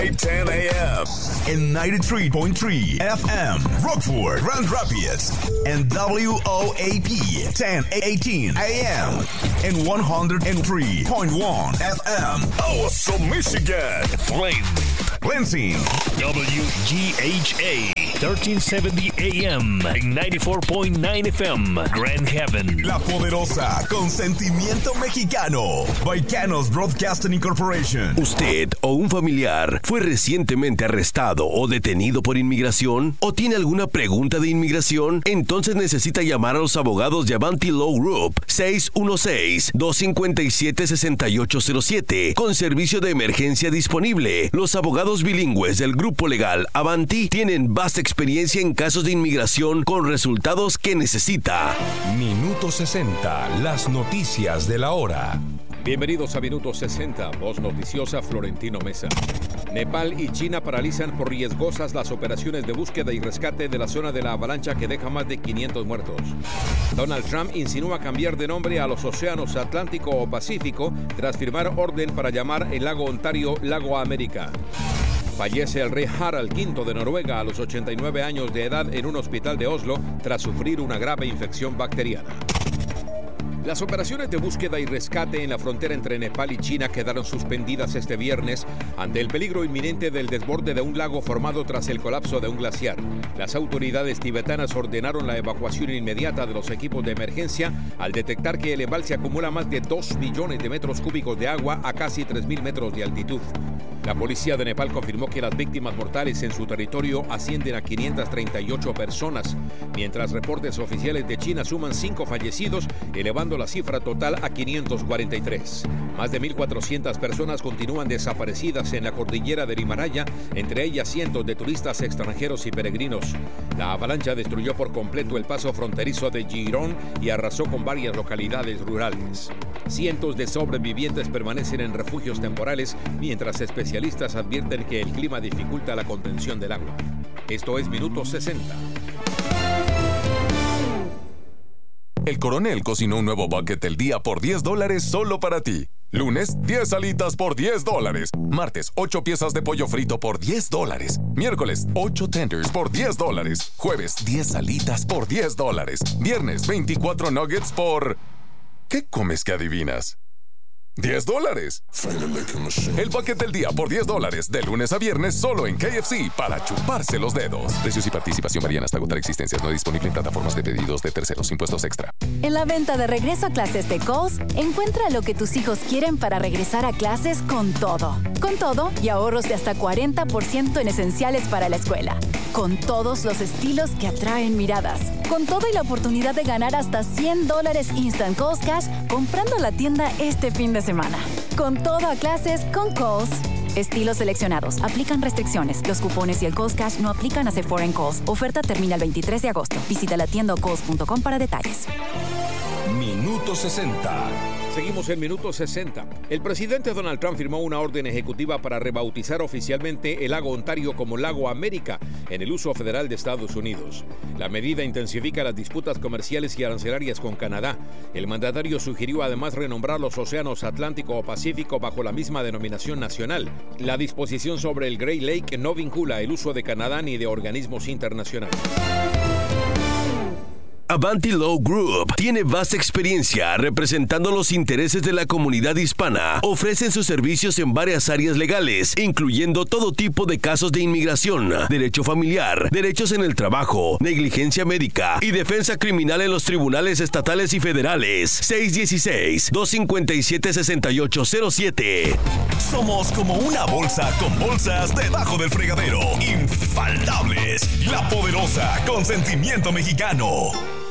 Weekday 10 a.m. in 93.3 FM, Rockford, Grand Rapids, and WOAP 1018 a.m. in 103.1 FM, also Michigan, Flint, Lansing, WGHA 1370 AM en 94.9 FM, Grand Haven. La Poderosa, con sentimiento mexicano. Baicanos Broadcasting Incorporation. ¿Usted o un familiar fue recientemente arrestado o detenido por inmigración? ¿O tiene alguna pregunta de inmigración? Entonces necesita llamar a los abogados de Avanti Law Group 616-257-6807 con servicio de emergencia disponible. Los abogados bilingües del grupo legal Avanti tienen vasta experiencia en casos de inmigración con resultados que necesita. Minuto 60, las noticias de la hora. Bienvenidos a Minuto 60, voz noticiosa Florentino Mesa. Nepal y China paralizan por riesgosas las operaciones de búsqueda y rescate de la zona de la avalancha que deja más de 500 muertos. Donald Trump insinúa cambiar de nombre a los océanos Atlántico o Pacífico tras firmar orden para llamar el lago Ontario Lago América. Fallece el rey Harald V de Noruega a los 89 años de edad en un hospital de Oslo tras sufrir una grave infección bacteriana. Las operaciones de búsqueda y rescate en la frontera entre Nepal y China quedaron suspendidas este viernes ante el peligro inminente del desborde de un lago formado tras el colapso de un glaciar. Las autoridades tibetanas ordenaron la evacuación inmediata de los equipos de emergencia al detectar que el embalse acumula más de 2 millones de metros cúbicos de agua a casi 3.000 metros de altitud. La policía de Nepal confirmó que las víctimas mortales en su territorio ascienden a 538 personas, mientras reportes oficiales de China suman 5 fallecidos, elevando la cifra total a 543. Más de 1.400 personas continúan desaparecidas en la cordillera del Himalaya, entre ellas cientos de turistas extranjeros y peregrinos. La avalancha destruyó por completo el paso fronterizo de Girón y arrasó con varias localidades rurales. Cientos de sobrevivientes permanecen en refugios temporales, mientras especialistas advierten que el clima dificulta la contención del agua. Esto es Minuto 60. El Coronel cocinó un nuevo bucket del día por $10 solo para ti. Lunes, 10 alitas por $10. Martes, 8 piezas de pollo frito por $10. Miércoles, 8 tenders por $10. Jueves, 10 alitas por $10. Viernes, 24 nuggets por... ¿Qué comes que adivinas? $10. El bucket del día por $10 de lunes a viernes solo en KFC para chuparse los dedos. Precios y participación varían hasta agotar existencias. No disponible en plataformas de pedidos de terceros. Impuestos extra. En la venta de regreso a clases de Kohl's, encuentra lo que tus hijos quieren para regresar a clases con todo. Con todo y ahorros de hasta 40% en esenciales para la escuela. Con todos los estilos que atraen miradas. Con todo y la oportunidad de ganar hasta $100 Instant Kohl's Cash comprando en la tienda este fin de semana. Con todo a clases con Kohl's. Estilos seleccionados. Aplican restricciones. Los cupones y el Kohl's Cash no aplican a Sephora en Kohl's. Oferta termina el 23 de agosto. Visita la tienda o kohls.com para detalles. Minuto 60. Seguimos en Minuto 60. El presidente Donald Trump firmó una orden ejecutiva para rebautizar oficialmente el lago Ontario como Lago América en el uso federal de Estados Unidos. La medida intensifica las disputas comerciales y arancelarias con Canadá. El mandatario sugirió además renombrar los océanos Atlántico o Pacífico bajo la misma denominación nacional. La disposición sobre el Great Lake no vincula el uso de Canadá ni de organismos internacionales. Avanti Law Group tiene vasta experiencia representando los intereses de la comunidad hispana. Ofrecen sus servicios en varias áreas legales, incluyendo todo tipo de casos de inmigración, derecho familiar, derechos en el trabajo, negligencia médica y defensa criminal en los tribunales estatales y federales. 616-257-6807. Somos como una bolsa con bolsas debajo del fregadero. Infaltables. La Poderosa, con sentimiento mexicano.